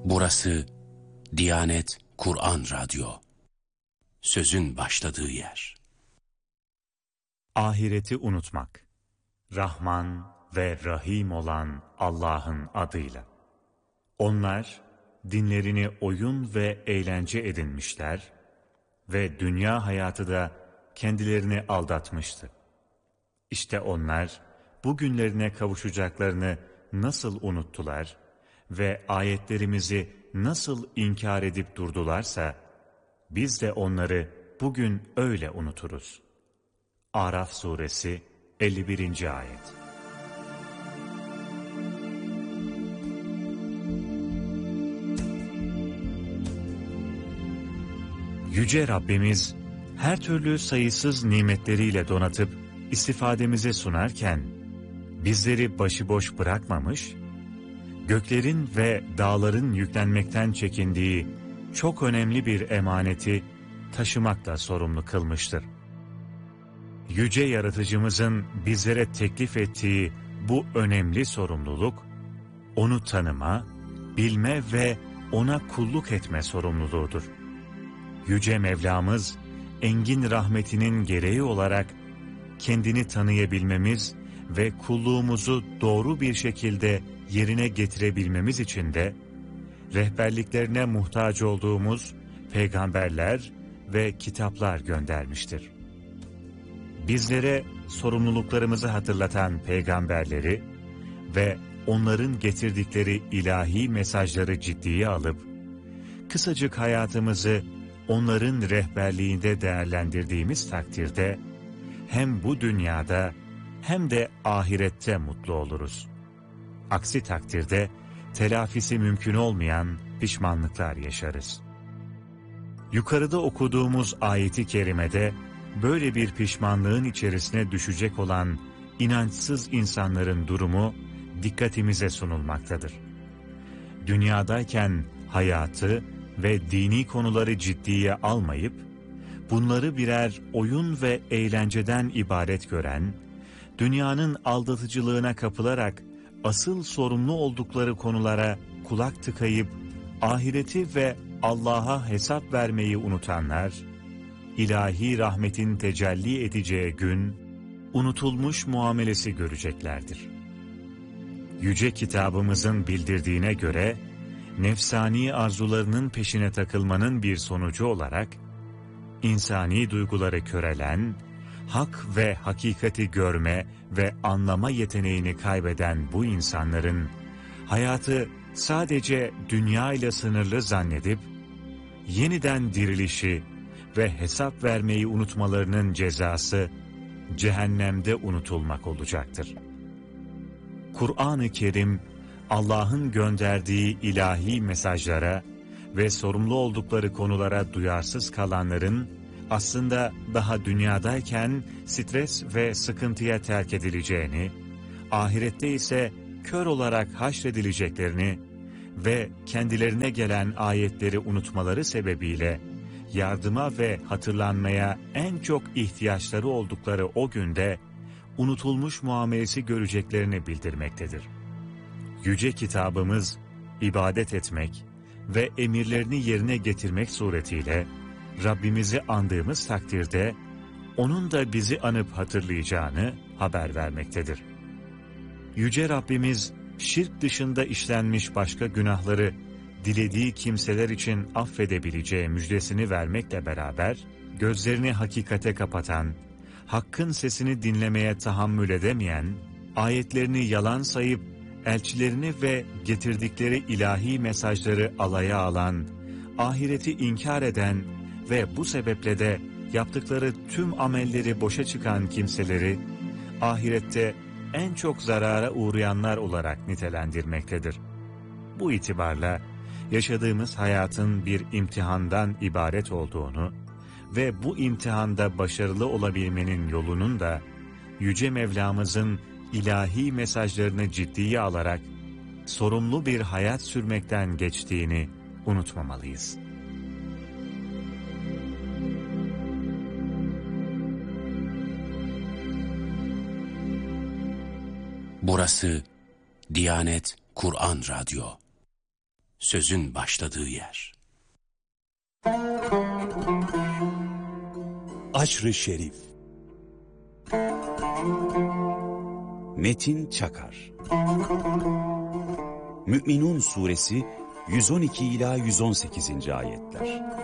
Burası Diyanet Kur'an Radyo. Sözün başladığı yer. Ahireti unutmak. Rahman ve Rahim olan Allah'ın adıyla. Onlar dinlerini oyun ve eğlence edinmişler ve dünya hayatı da kendilerini aldatmıştı. İşte onlar bugünlerine kavuşacaklarını nasıl unuttular ve ayetlerimizi nasıl inkar edip durdularsa, biz de onları bugün öyle unuturuz. Araf suresi 51. ayet. Yüce Rabbimiz her türlü sayısız nimetleriyle donatıp istifademize sunarken bizleri başıboş bırakmamış, göklerin ve dağların yüklenmekten çekindiği çok önemli bir emaneti taşımakla sorumlu kılmıştır. Yüce Yaratıcımızın bizlere teklif ettiği bu önemli sorumluluk, onu tanıma, bilme ve ona kulluk etme sorumluluğudur. Yüce Mevlamız, engin rahmetinin gereği olarak kendini tanıyabilmemiz ve kulluğumuzu doğru bir şekilde yerine getirebilmemiz için de rehberliklerine muhtaç olduğumuz peygamberler ve kitaplar göndermiştir. Bizlere sorumluluklarımızı hatırlatan peygamberleri ve onların getirdikleri ilahi mesajları ciddiye alıp, kısacık hayatımızı onların rehberliğinde değerlendirdiğimiz takdirde, hem bu dünyada hem de ahirette mutlu oluruz. Aksi takdirde telafisi mümkün olmayan pişmanlıklar yaşarız. Yukarıda okuduğumuz ayeti kerimede böyle bir pişmanlığın içerisine düşecek olan inançsız insanların durumu dikkatimize sunulmaktadır. Dünyadayken hayatı ve dini konuları ciddiye almayıp, bunları birer oyun ve eğlenceden ibaret gören, dünyanın aldatıcılığına kapılarak asıl sorumlu oldukları konulara kulak tıkayıp, ahireti ve Allah'a hesap vermeyi unutanlar, ilahi rahmetin tecelli edeceği gün, unutulmuş muamelesi göreceklerdir. Yüce kitabımızın bildirdiğine göre, nefsani arzularının peşine takılmanın bir sonucu olarak, insani duyguları körelen, hak ve hakikati görme ve anlama yeteneğini kaybeden bu insanların, hayatı sadece dünya ile sınırlı zannedip, yeniden dirilişi ve hesap vermeyi unutmalarının cezası, cehennemde unutulmak olacaktır. Kur'an-ı Kerim, Allah'ın gönderdiği ilahi mesajlara ve sorumlu oldukları konulara duyarsız kalanların, aslında daha dünyadayken stres ve sıkıntıya terk edileceğini, ahirette ise kör olarak haşredileceklerini ve kendilerine gelen ayetleri unutmaları sebebiyle yardıma ve hatırlanmaya en çok ihtiyaçları oldukları o günde unutulmuş muamelesi göreceklerini bildirmektedir. Yüce kitabımız, ibadet etmek ve emirlerini yerine getirmek suretiyle Rabbimizi andığımız takdirde, O'nun da bizi anıp hatırlayacağını haber vermektedir. Yüce Rabbimiz, şirk dışında işlenmiş başka günahları dilediği kimseler için affedebileceği müjdesini vermekle beraber, gözlerini hakikate kapatan, hakkın sesini dinlemeye tahammül edemeyen, ayetlerini yalan sayıp, elçilerini ve getirdikleri ilahi mesajları alaya alan, ahireti inkar eden ve bu sebeple de yaptıkları tüm amelleri boşa çıkan kimseleri, ahirette en çok zarara uğrayanlar olarak nitelendirmektedir. Bu itibarla yaşadığımız hayatın bir imtihandan ibaret olduğunu ve bu imtihanda başarılı olabilmenin yolunun da Yüce Mevlamızın ilahi mesajlarını ciddiye alarak sorumlu bir hayat sürmekten geçtiğini unutmamalıyız. Burası Diyanet Kur'an Radyo. sözün başladığı yer. Aşr-ı Şerif. Metin Çakar. Mü'minun suresi 112 ila 118. ayetler.